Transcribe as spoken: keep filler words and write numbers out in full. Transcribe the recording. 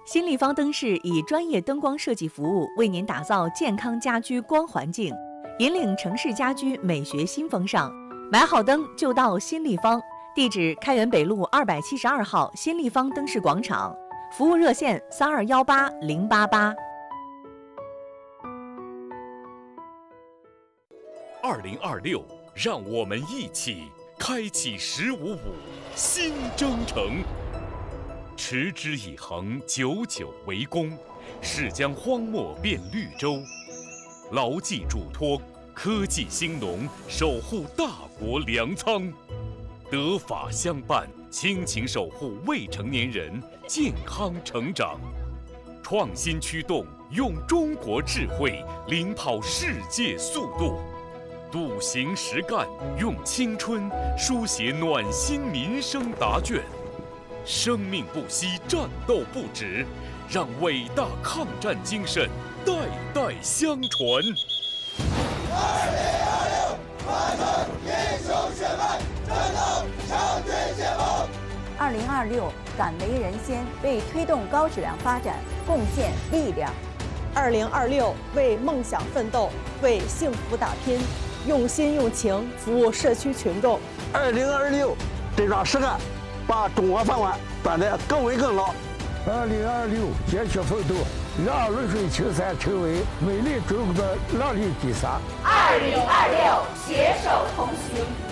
新立方灯饰以专业灯光设计服务，为您打造健康家居光环境，引领城市家居美学新风尚。买好灯就到新立方，地址开元北路二百七十二号新立方灯饰广场，服务热线三二幺八零八八。 二零二六，让我们一起开启“十五五”新征程。持之以恒，久久为功，是将荒漠变绿洲。牢记嘱托，科技兴农，守护大国粮仓。德法相伴，亲情守护未成年人健康成长。创新驱动，用中国智慧领跑世界速度。笃行实干，用青春书写暖心民生答卷。生命不息，战斗不止，让伟大抗战精神代代相传。 二零二六，完成英雄血脉，战斗强军解放。 二零二六，敢为人先，为推动高质量发展贡献力量。 二零二六，为梦想奋斗，为幸福打拼，用心用情服务社区群众。 二零二六，这桩实干，把中国饭碗端得更稳更牢。 二零二六，坚决奋斗，让泸水青山成为美丽中国的亮丽底沙。 二零二六，携手同行。